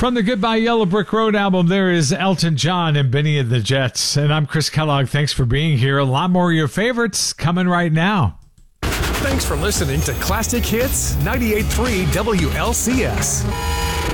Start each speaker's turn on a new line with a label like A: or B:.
A: From the Goodbye Yellow Brick Road album, there is Elton John and Benny and the Jets. And I'm Chris Kellogg. Thanks for being here. A lot more of your favorites coming right now.
B: Thanks for listening to Classic Hits 98.3 WLCS.